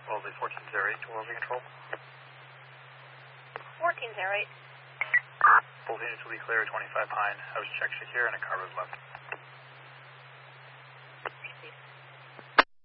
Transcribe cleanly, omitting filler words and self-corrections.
Wellesley 1408 to Wellesley Control. 1408. Both units will be clear at 25 Pine. House check secure and a car was left.